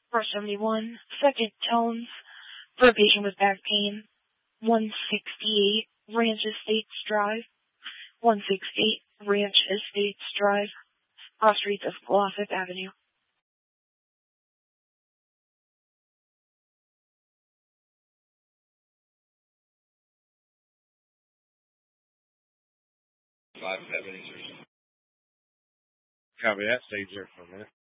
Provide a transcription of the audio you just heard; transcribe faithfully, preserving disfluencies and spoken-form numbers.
four seventy-one, second tones for a patient with back pain. one sixty-eight, Ranch Estates Drive. one sixty-eight, Ranch Estates Drive, off streets of Glossop Avenue. Five, seven, Copy that. Stay there for a minute.